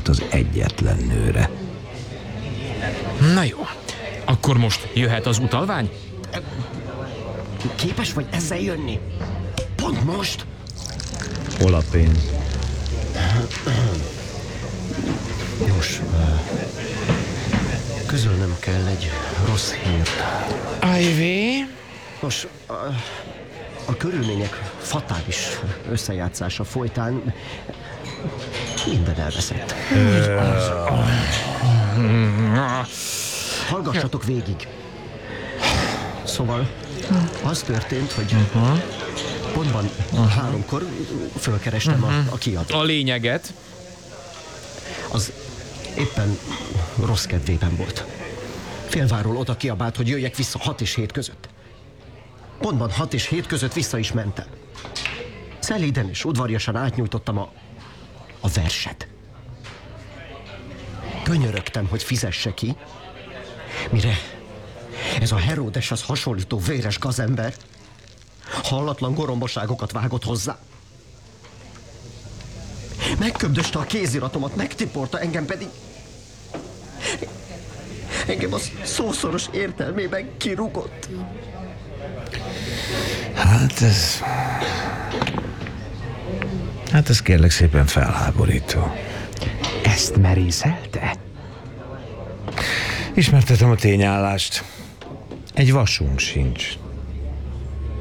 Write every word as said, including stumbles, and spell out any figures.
volt az egyetlen nőre. Na jó, akkor most jöhet az utalvány? Képes vagy ezzel jönni? Pont most? Hol a pénz? Nos, közölnöm kell egy rossz hírt. Ivy? Nos, a, a körülmények fatális összejátszása folytán minden elveszett. Hallgassatok végig. Szóval az történt, hogy pontban háromkor fölkerestem a, a kiadót. A lényeget? Az éppen rossz kedvében volt. Félváról oda kiabált, hogy jöjjek vissza hat és hét között. Pontban hat és hét között vissza is mentem. Szelíden és udvariasan átnyújtottam a, a verset. Könyörögtem, hogy fizesse ki, mire ez a Heródes az hasonlító véres gazember hallatlan goromboságokat vágott hozzá. Megköbdöste a kéziratomat, megtiporta, engem pedig... Engem az szószoros értelmében kirúgott. Hát ez... Hát ez kérlek szépen felháborító. Ezt merészelte? Ismertetem a tényállást. Egy vasunk sincs.